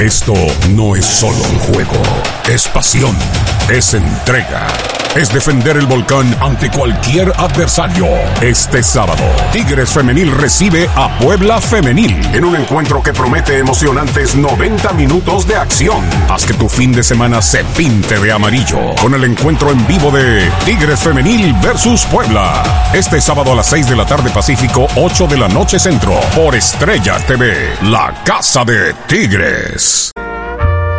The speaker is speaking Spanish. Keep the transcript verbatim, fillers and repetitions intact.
Esto no es solo un juego, es pasión, es entrega, es defender el volcán ante cualquier adversario. Este sábado, Tigres Femenil recibe a Puebla Femenil en un encuentro que promete emocionantes noventa minutos de acción. Haz que tu fin de semana se pinte de amarillo con el encuentro en vivo de Tigres Femenil versus Puebla. Este sábado a las seis de la tarde Pacífico, ocho de la noche Centro, por Estrella T V, la casa de Tigres.